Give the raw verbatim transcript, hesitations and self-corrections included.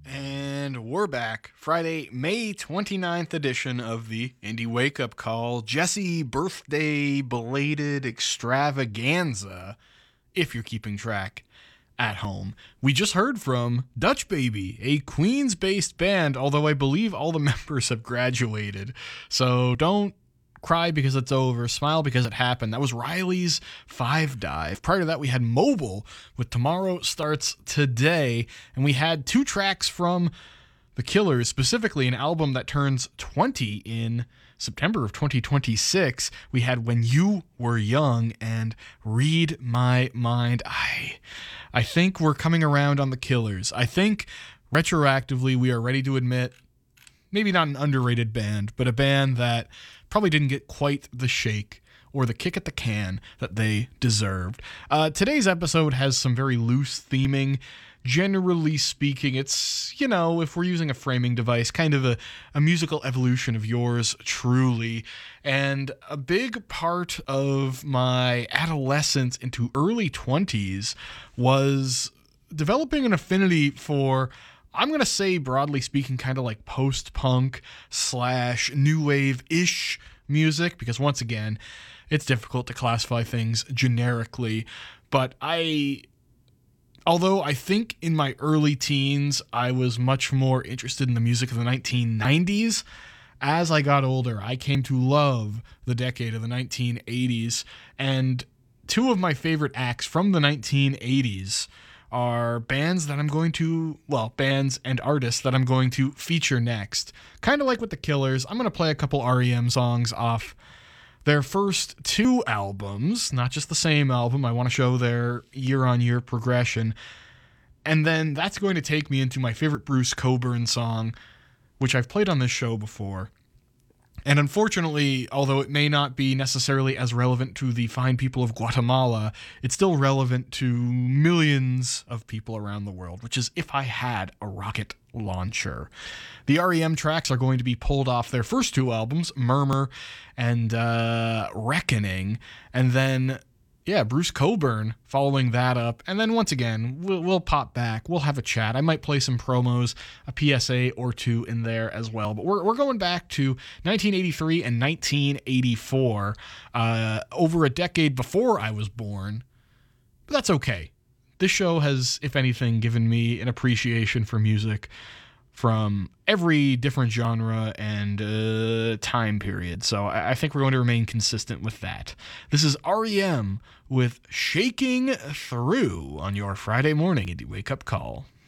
And we're back. Friday, May twenty-ninth edition of the Indie Wake Up Call. Jesse birthday belated extravaganza, if you're keeping track at home. We just heard from Dutch Baby, a Queens-based band, although I believe all the members have graduated. So don't cry because it's over, smile because it happened. That was Riley's Five Dive. Prior to that, we had Mobile with Tomorrow Starts Today, and we had two tracks from The Killers, specifically an album that turns twenty in September of twenty twenty-six. We had When You Were Young and Read My Mind. I, I think we're coming around on The Killers. I think retroactively we are ready to admit maybe not an underrated band, but a band that probably didn't get quite the shake or the kick at the can that they deserved. Uh, today's episode has some very loose theming. Generally speaking, it's, you know, if we're using a framing device, kind of a, a musical evolution of yours truly. And a big part of my adolescence into early twenties was developing an affinity for, I'm going to say, broadly speaking, kind of like post-punk slash new wave-ish music, because once again, it's difficult to classify things generically. But I, although I think in my early teens, I was much more interested in the music of the nineteen nineties, as I got older, I came to love the decade of the nineteen eighties. And two of my favorite acts from the nineteen eighties are bands that I'm going to, well, bands and artists that I'm going to feature next. Kind of like with The Killers, I'm going to play a couple R E M songs off their first two albums, not just the same album. I want to show their year-on-year progression. And then that's going to take me into my favorite Bruce Cockburn song, which I've played on this show before. And unfortunately, although it may not be necessarily as relevant to the fine people of Guatemala, it's still relevant to millions of people around the world, which is If I Had a Rocket Launcher. The R E M tracks are going to be pulled off their first two albums, Murmur and uh, Reckoning, and then, yeah, Bruce Cockburn following that up. And then once again, we'll, we'll pop back. We'll have a chat. I might play some promos, a P S A or two in there as well. But we're, we're going back to nineteen eighty-three and nineteen eighty-four, uh, over a decade before I was born. But that's okay. This show has, if anything, given me an appreciation for music from every different genre and uh, time period. So I, I think we're going to remain consistent with that. This is R E M with Shaking Through on your Friday morning Indie Wake Up Call.